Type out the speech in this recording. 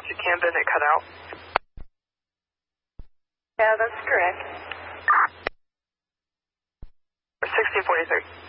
to Camden, it cut out. Yeah, that's correct. 1643.